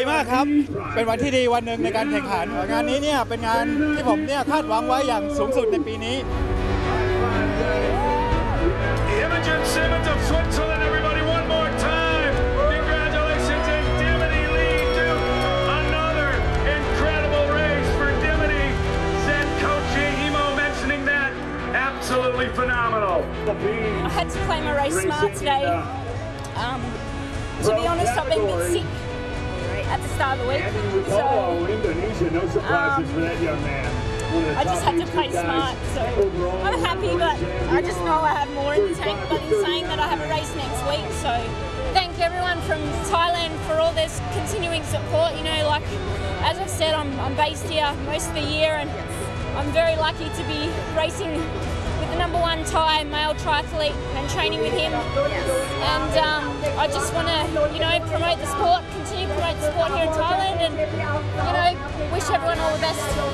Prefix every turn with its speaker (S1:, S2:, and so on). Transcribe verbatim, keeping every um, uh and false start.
S1: มากครับเป็นวันที่ดีวันหนึ่งในการแข่งขันงานนี้เนี่ยเป็นงานที่ผมเนี่ยคาดหวังไว้อย่างสูงสุดในปีนี้
S2: Imogen Simmons of Switzerland, everybody, one more time. Congratulations, and Dimity Lee Duke. Another incredible race for Dimity. Said Coach Emo mentioning that. Absolutely phenomenal.
S3: I had to play my race smart today. Um, to be honest, I've been a bit sick at the start of the week. So,
S2: Indonesia, no surprises for that young man.
S3: I just had to play smart, so I'm happy, but I just know I have more in the tank. But in saying that, I have a race next week, so thank everyone from Thailand for all this continuing support. You know, like as I've said, I'm, I'm based here most of the year, and I'm very lucky to be racing with the number one Thai male triathlete and training with him. And um, I just want to, you know, promote the sport, continue to promote the sport here in Thailand, and you know, wish everyone all the best.